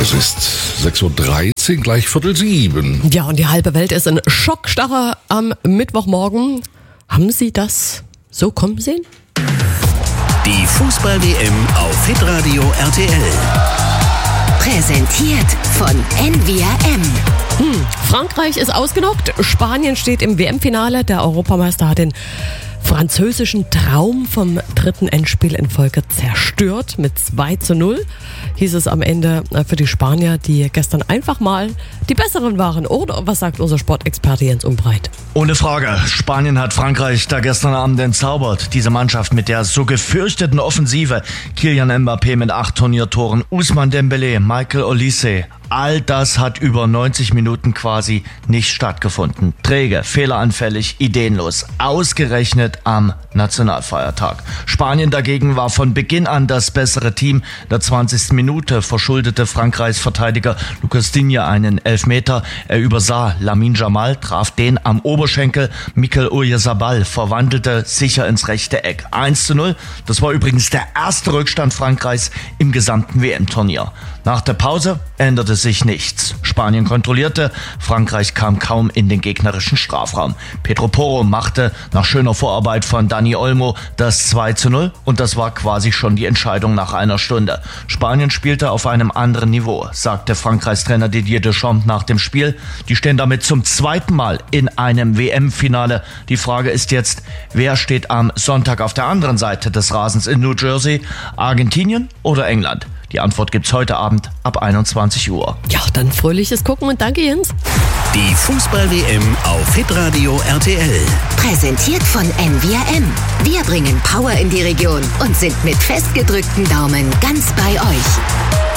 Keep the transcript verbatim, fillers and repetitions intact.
Es ist sechs Uhr dreizehn, gleich Viertel sieben. Ja, und die halbe Welt ist in Schockstarre am Mittwochmorgen. Haben Sie das so kommen sehen? Die Fußball-W M auf Hitradio R T L. Präsentiert von N V R M. Hm, Frankreich ist ausgenockt. Spanien steht im W M-Finale. Der Europameister hat den französischen Traum vom dritten Endspiel in Folge zerstört. Mit zwei zu null hieß es am Ende für die Spanier, die gestern einfach mal die Besseren waren. Oder was sagt unser Sportexperte Jens Umbreit? Ohne Frage. Spanien hat Frankreich da gestern Abend entzaubert. Diese Mannschaft mit der so gefürchteten Offensive. Kylian Mbappé mit acht Turniertoren, Ousmane Dembélé, Michael Olise. All das hat über neunzig Minuten quasi nicht stattgefunden. Träge, fehleranfällig, ideenlos. Ausgerechnet am Nationalfeiertag. Spanien dagegen war von Beginn an das bessere Team. In der zwanzigsten Minute verschuldete Frankreichs Verteidiger Lucas Digne einen Elfmeter. Er übersah Lamine Yamal, traf den am Oberschenkel. Mikel Oyarzabal verwandelte sicher ins rechte Eck. eins zu null. Das war übrigens der erste Rückstand Frankreichs im gesamten W M-Turnier. Nach der Pause änderte sich nichts. Spanien kontrollierte, Frankreich kam kaum in den gegnerischen Strafraum. Pedro Porro machte nach schöner Vorarbeit von Dani Olmo das zwei zu null und das war quasi schon die Entscheidung nach einer Stunde. Spanien spielte auf einem anderen Niveau, sagte Frankreichs Trainer Didier Deschamps nach dem Spiel. Die stehen damit zum zweiten Mal in einem W M-Finale. Die Frage ist jetzt, wer steht am Sonntag auf der anderen Seite des Rasens in New Jersey? Argentinien oder England? Die Antwort gibt's heute Abend ab einundzwanzig Uhr. Ja, dann fröhliches Gucken und danke Jens. Die Fußball-W M auf Hitradio R T L. Präsentiert von N V R M. Wir bringen Power in die Region und sind mit festgedrückten Daumen ganz bei euch.